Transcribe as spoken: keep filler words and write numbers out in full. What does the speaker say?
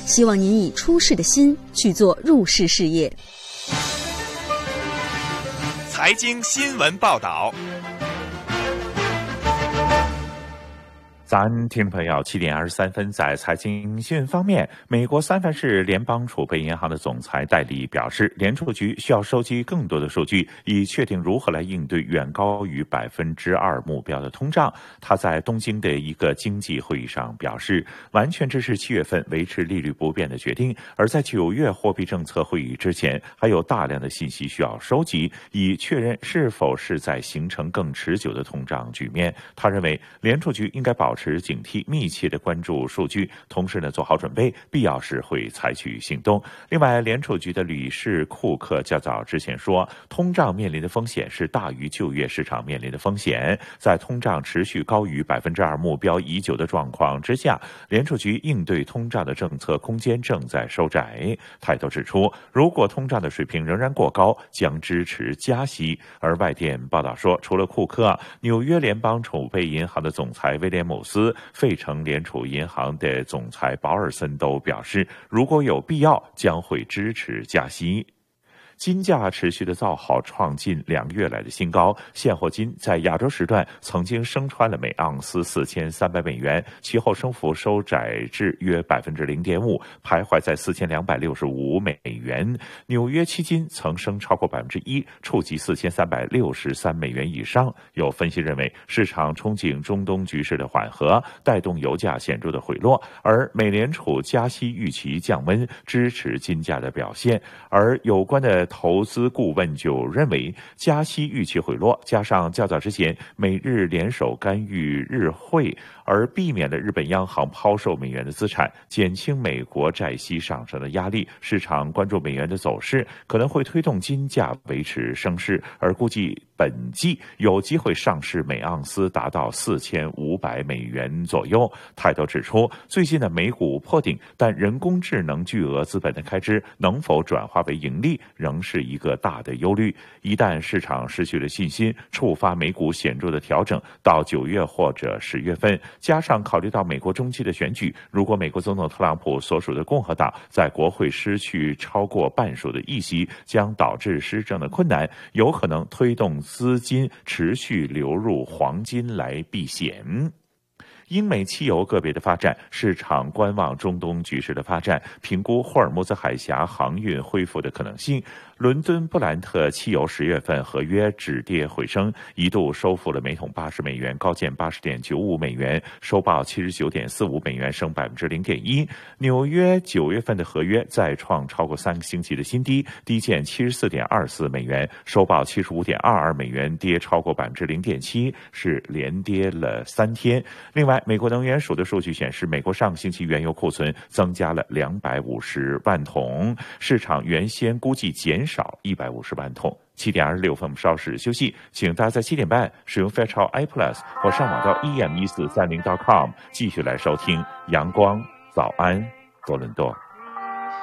希望您以出世的心去做入世事业。 财经新闻报道。早安，听众朋友，七点二十三分，在财经新闻方面，美国三藩市联邦储备银行的总裁戴利表示，联储局需要收集更多的数据，以确定如何来应对远高于百分之二目标的通胀。他在东京的一个经济会议上表示，完全支持七月份维持利率不变的决定，而在九月货币政策会议之前，还有大量的信息需要收集，以确认是否是在形成更持久的通胀局面。他认为，联储局应该保持持警惕，密切的关注数据，同时呢做好准备，必要时会采取行动。另外，联储局的理事库克较早之前说，通胀面临的风险是大于就业市场面临的风险。在通胀持续高于百分之二目标已久的状况之下，联储局应对通胀的政策空间正在收窄。泰斗指出，如果通胀的水平仍然过高，将支持加息。而外电报道说，除了库克，纽约联邦储备银行的总裁威廉姆斯、费城联储银行的总裁保尔森都表示，如果有必要，将会支持加息。金价持续的造好，创近两个月来的新高。现货金在亚洲时段曾经升穿了每盎司四千三百美元，其后升幅收窄至约百分之零点五，徘徊在四千两百六十五美元。纽约期金曾升超过百分之一，触及四千三百六十三美元以上。有分析认为，市场憧憬中东局势的缓和，带动油价显著的回落，而美联储加息预期降温，支持金价的表现。而有关的投资顾问就认为，加息预期回落，加上较早之前美日联手干预日汇，而避免了日本央行抛售美元的资产，减轻美国债息上升的压力。市场关注美元的走势，可能会推动金价维持升势，而估计本季有机会上市每盎司达到四千五百美元左右。泰斗指出，最近的美股破顶，但人工智能巨额资本的开支能否转化为盈利，仍是一个大的忧虑。一旦市场失去了信心，触发美股显著的调整，到九月或者十月份，加上考虑到美国中期的选举，如果美国总统特朗普所属的共和党在国会失去超过半数的议席，将导致施政的困难，有可能推动资金持续流入黄金来避险。英美汽油个别的发展，市场观望中东局势的发展，评估霍尔木兹海峡航运恢复的可能性。伦敦布兰特汽油十月份合约止跌回升，一度收复了每桶八十美元，高见八十点九五美元，收报七十九点四五美元，升百分之零点一。纽约九月份的合约再创超过三个星期的新低，低见七十四点二四美元，收报七十五点二二美元，跌超过百分之零点七，是连跌了三天。另外，美国能源署的数据显示，美国上个星期原油库存增加了两百五十万桶，市场原先估计减少一百五十万桶。七点二十六分，我们稍事休息，请大家在七点半使用 Fairchild i Plus 或上网到 e m 一四三零 点 com 继续来收听阳光早安多伦多。